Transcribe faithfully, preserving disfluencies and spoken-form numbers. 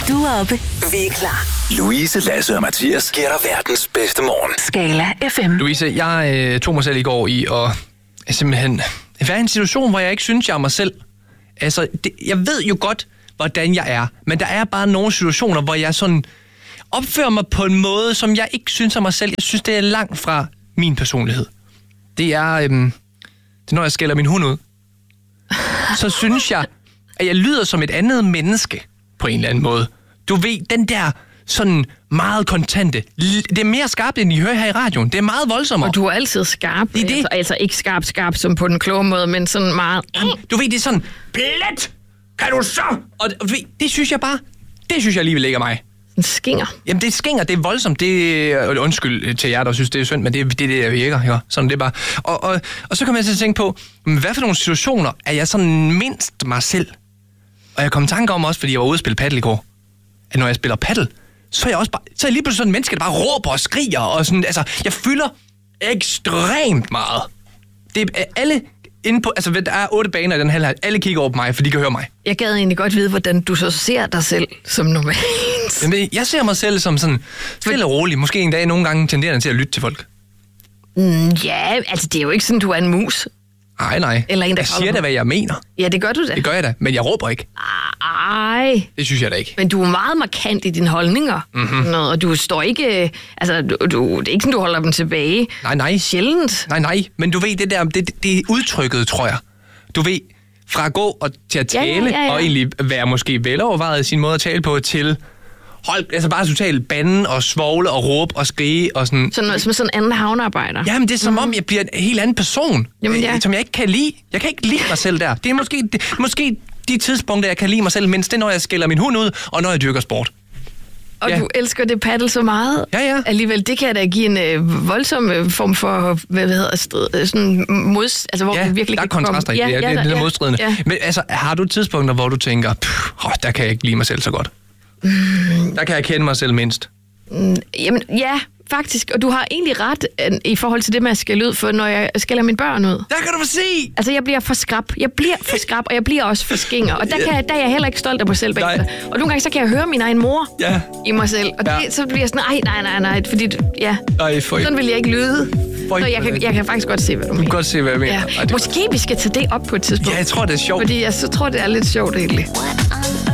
Du er oppe, vi er klar. Louise, Lasse og Mathias giver dig verdens bedste morgen. Skala F M. Louise, jeg øh, tog mig selv i går i at simpelthen være i en situation, hvor jeg ikke synes, jeg er mig selv. Altså, det, jeg ved jo godt, hvordan jeg er, men der er bare nogle situationer, hvor jeg sådan opfører mig på en måde, som jeg ikke synes er mig selv. Jeg synes, det er langt fra min personlighed. Det er, øhm, det er når jeg skælder min hund ud. Så synes jeg, at jeg lyder som et andet menneske på en eller anden måde. Du ved, den der sådan meget kontante. Det er mere skarpt, end I hører her i radioen. Det er meget voldsommere. Og du er altid skarp. Det er det. Altså, altså ikke skarp, skarp som på den kloge måde, men sådan meget... Du ved, det er sådan, plet! Kan du så? Og du ved, det synes jeg bare, det synes jeg alligevel ikke er mig. En skinger. Jamen, det skinger, det er voldsomt. Det er, undskyld til jer, der synes, det er synd, men det er det, det, der virker. Ja. Sådan det er bare. Og, og, og så kommer jeg til at tænke på, hvad for nogle situationer er jeg sådan mindst mig selv? Og jeg kom i tanke om også, fordi jeg var ude at spille paddle i går, at når jeg spiller paddle, så er jeg også bare, så er jeg lige pludselig sådan en menneske, der bare råber og skriger, og sådan, altså, jeg fylder ekstremt meget. Det er alle inde på, altså, der er otte baner i den her, alle kigger over på mig, for de kan høre mig. Jeg gad egentlig godt vide, hvordan du så ser dig selv som normalt. Jamen, jeg ser mig selv som sådan stille og rolig, måske en dag nogle gange tenderende til at lytte til folk. Mm, ja, altså det er jo ikke sådan, du er en mus. Nej, nej. Eller en, der jeg siger da, hvad jeg mener. Ja, det gør du da. Det gør jeg da, men jeg råber ikke. Ej. Det synes jeg da ikke. Men du er meget markant i dine holdninger. Mm-hmm. Og du står ikke... Altså, du, du, det er ikke sådan, du holder dem tilbage. Nej, nej. Sjældent. Nej, nej. Men du ved, det der, det, det er udtrykket, tror jeg. Du ved, fra at gå og til at tale, ja, ja, ja, ja. og egentlig være måske velovervejet i sin måde at tale på, til... Hold, altså bare totalt bande og svogle og råbe og skrige og sådan... Sådan som sådan en anden havnearbejder. Jamen, det er som mm. om, jeg bliver en helt anden person, Jamen, ja. som jeg ikke kan lide. Jeg kan ikke lide mig selv der. Det er måske, det, måske de tidspunkter, jeg kan lide mig selv mindst, det er, når jeg skælder min hund ud, og når jeg dyrker sport. Og ja. du elsker det paddle så meget. Ja, ja. Alligevel, det kan da give en øh, voldsom øh, form for, hvad, hvad hedder strid, øh, sådan mods... Altså, hvor ja, det virkelig der er kan kontraster i komme. det. Ja, ja, det er ja, lidt modstridende. Ja. Men altså, har du tidspunkter, hvor du tænker, oh, der kan jeg ikke lide mig selv så godt? Mm. Der kan jeg kende mig selv mindst. Mm, jamen, ja, faktisk. Og du har egentlig ret øh, i forhold til det med at skælde ud, for når jeg skælder mine børn ud. Der kan du få se! Altså, jeg bliver for skrap. Jeg bliver for skrap, og jeg bliver også for skinger. Og der, kan jeg, der er jeg heller ikke stolt af mig selv bagefter. Og nogle gange, så kan jeg høre min egen mor ja. i mig selv. Og ja. det, så bliver jeg sådan, ej, nej, nej, nej. Fordi, ja, Ej, sådan vil jeg ikke lyde. Så jeg kan, jeg kan faktisk godt se, hvad du mener. Du kan godt se, hvad jeg mener. Ja. Ej, Måske vi skal tage det op på et tidspunkt. Ja, jeg tror, det er sjovt. Fordi jeg så tror, det er lidt sjovt, egentlig.